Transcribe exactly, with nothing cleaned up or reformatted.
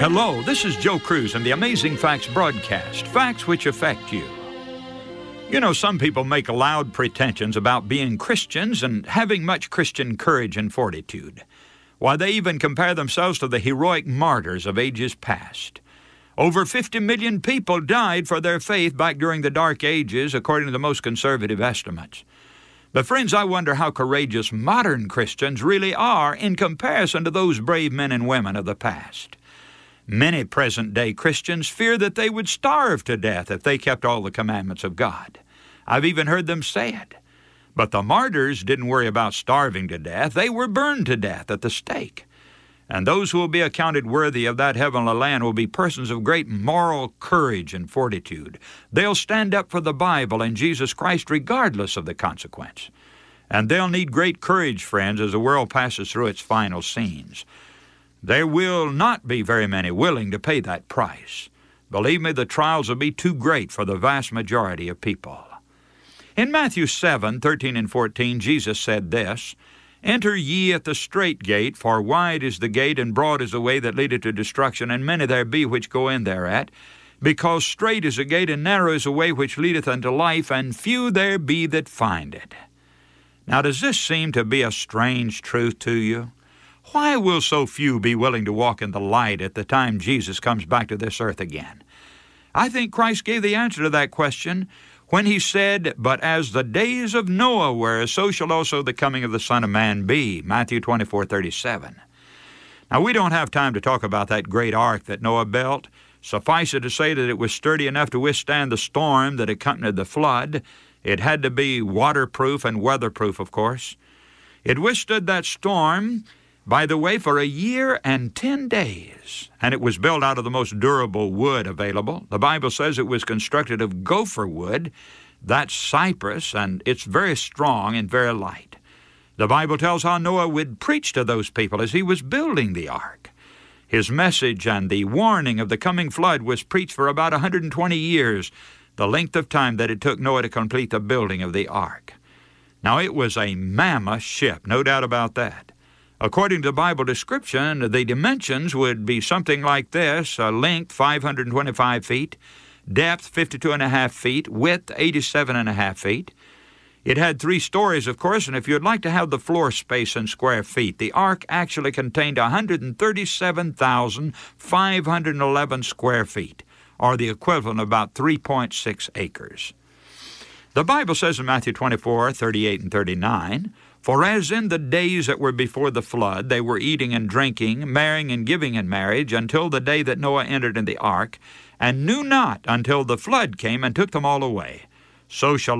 Hello, this is Joe Cruz and the Amazing Facts broadcast, facts which affect you. You know, some people make loud pretensions about being Christians and having much Christian courage and fortitude. Why, they even compare themselves to the heroic martyrs of ages past. Over fifty million people died for their faith back during the Dark Ages, according to the most conservative estimates. But friends, I wonder how courageous modern Christians really are in comparison to those brave men and women of the past. Many present-day Christians fear that they would starve to death if they kept all the commandments of God. I've even heard them say it. But the martyrs didn't worry about starving to death. They were burned to death at the stake. And those who will be accounted worthy of that heavenly land will be persons of great moral courage and fortitude. They'll stand up for the Bible and Jesus Christ regardless of the consequence. And they'll need great courage, friends, as the world passes through its final scenes. There will not be very many willing to pay that price. Believe me, the trials will be too great for the vast majority of people. In Matthew seven, thirteen and fourteen, Jesus said this, "Enter ye at the strait gate, for wide is the gate, and broad is the way that leadeth to destruction, and many there be which go in thereat. Because strait is the gate, and narrow is the way which leadeth unto life, and few there be that find it." Now, does this seem to be a strange truth to you? Why will so few be willing to walk in the light at the time Jesus comes back to this earth again? I think Christ gave the answer to that question when he said, "But as the days of Noah were, so shall also the coming of the Son of Man be." Matthew twenty-four, thirty-seven. Now, we don't have time to talk about that great ark that Noah built. Suffice it to say that it was sturdy enough to withstand the storm that accompanied the flood. It had to be waterproof and weatherproof, of course. It withstood that storm, by the way, for a year and ten days, and it was built out of the most durable wood available. The Bible says it was constructed of gopher wood, that's cypress, and it's very strong and very light. The Bible tells how Noah would preach to those people as he was building the ark. His message and the warning of the coming flood was preached for about one hundred twenty years, the length of time that it took Noah to complete the building of the ark. Now, it was a mammoth ship, no doubt about that. According to the Bible description, the dimensions would be something like this: a length five hundred twenty-five feet, depth fifty-two and a half feet, width eighty-seven and a half feet. It had three stories, of course, and if you'd like to have the floor space in square feet, the ark actually contained one hundred thirty-seven thousand five hundred eleven square feet, or the equivalent of about three point six acres. The Bible says in Matthew twenty-four, thirty-eight and thirty-nine, "For as in the days that were before the flood, they were eating and drinking, marrying and giving in marriage, until the day that Noah entered in the ark, and knew not until the flood came and took them all away. So shall